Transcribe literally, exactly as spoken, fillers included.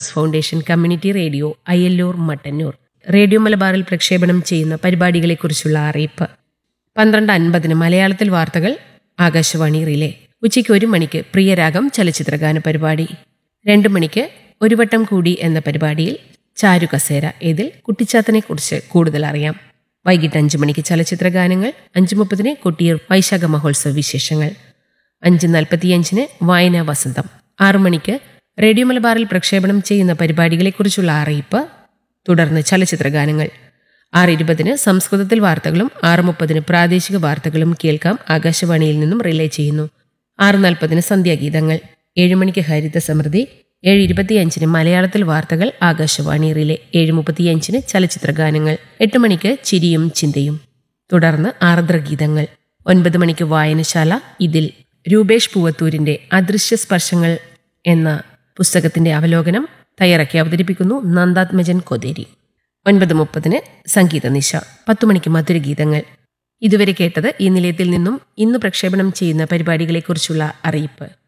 Flowers foundation community radio Ayyallur Mattannur. Radio മലബാറിൽ പ്രക്ഷേപണം ചെയ്യുന്ന പരിപാടികളെക്കുറിച്ചുള്ള അറിയിപ്പ്. പന്ത്രണ്ട് അൻപതിന് മലയാളത്തിൽ വാർത്തകൾ ആകാശവാണി റിലേ. ഉച്ചയ്ക്ക് ഒരു മണിക്ക് പ്രിയരാഗം ചലച്ചിത്രഗാന പരിപാടി. രണ്ട് മണിക്ക് ഒരു വട്ടം കൂടി എന്ന പരിപാടിയിൽ ചാരു കസേര. ഇതിൽ കുട്ടിച്ചാത്തനെക്കുറിച്ച് കൂടുതൽ അറിയാം. വൈകിട്ട് അഞ്ചു മണിക്ക് ചലച്ചിത്രഗാനങ്ങൾ. അഞ്ചു മുപ്പതിന് കൊട്ടിയൂർ വൈശാഖ മഹോത്സവ വിശേഷങ്ങൾ. അഞ്ച് നാൽപ്പത്തിയഞ്ചിന് വായനാ വസന്തം. ആറു മണിക്ക് റേഡിയോ മലബാറിൽ പ്രക്ഷേപണം ചെയ്യുന്ന പരിപാടികളെക്കുറിച്ചുള്ള അറിയിപ്പ്. തുടർന്ന് ചലച്ചിത്രഗാനങ്ങൾ. ആറ് ഇരുപതിന് സംസ്കൃതത്തിൽ വാർത്തകളും ആറ് മുപ്പതിന് പ്രാദേശിക വാർത്തകളും കേൾക്കാം, ആകാശവാണിയിൽ നിന്നും റിലേ ചെയ്യുന്നു. ആറ് നാൽപ്പതിന് സന്ധ്യാഗീതങ്ങൾ. ഏഴ് മണിക്ക് ഹരിത സമൃദ്ധി. ഏഴ് ഇരുപത്തിയഞ്ചിന് മലയാളത്തിൽ വാർത്തകൾ ആകാശവാണി റിലേ. ഏഴ് മുപ്പത്തിയഞ്ചിന് ചലച്ചിത്രഗാനങ്ങൾ. എട്ട് മണിക്ക് ചിരിയും ചിന്തയും. തുടർന്ന് ആർദ്രഗീതങ്ങൾ. ഒൻപത് മണിക്ക് വായനശാല. ഇതിൽ രൂപേഷ് പൂവത്തൂരിന്റെ അദൃശ്യ സ്പർശങ്ങൾ എന്ന പുസ്തകത്തിന്റെ അവലോകനം തയ്യാറാക്കി അവതരിപ്പിക്കുന്നു നന്ദാത്മജൻ കൊതേരി. ഒൻപത് മുപ്പതിന് സംഗീത നിശ. പത്തു മണിക്ക് മധുരഗീതങ്ങൾ. ഇതുവരെ കേട്ടത് ഈ നിലയത്തിൽ നിന്നും ഇന്ന് പ്രക്ഷേപണം ചെയ്യുന്ന പരിപാടികളെക്കുറിച്ചുള്ള അറിയിപ്പ്.